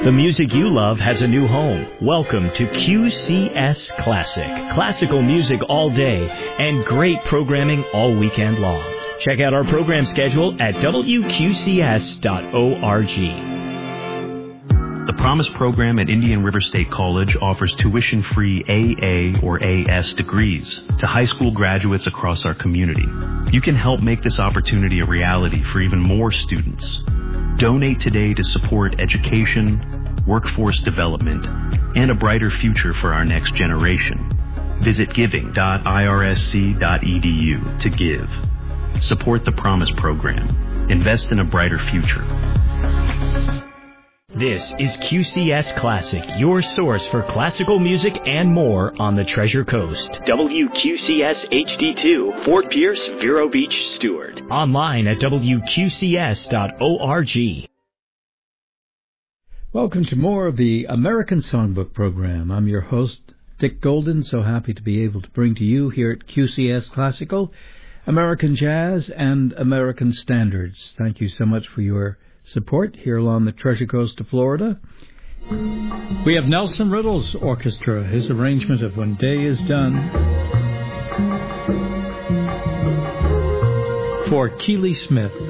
The music you love has a new home. Welcome to QCS Classic. Classical music all day and great programming all weekend long. Check out our program schedule at wqcs.org. The Promise program at Indian River State College offers tuition-free AA or AS degrees to high school graduates across our community. You can help make this opportunity a reality for even more students. Donate today to support education, workforce development, and a brighter future for our next generation. Visit giving.irsc.edu to give. Support the Promise program. Invest in a brighter future. This is QCS Classic, your source for classical music and more on the Treasure Coast. WQCS HD2, Fort Pierce, Vero Beach, Stewart. Online at wqcs.org. Welcome to more of the American Songbook program. I'm your host, Dick Golden, so happy to be able to bring to you here at QCS Classical, American Jazz and American Standards. Thank you so much for your support here along the Treasure Coast of Florida. We have Nelson Riddle's orchestra, his arrangement of When Day Is Done, for Keely Smith.